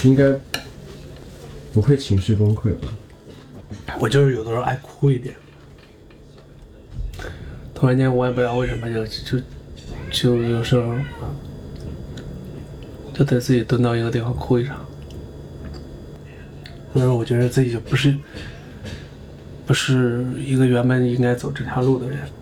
应该不会情绪崩溃吧？ 我就是有的时候爱哭一点，突然间我也不知道为什么就有时候就得自己蹲到一个地方哭一场。所以说我觉得自己就不是一个原本应该走这条路的人。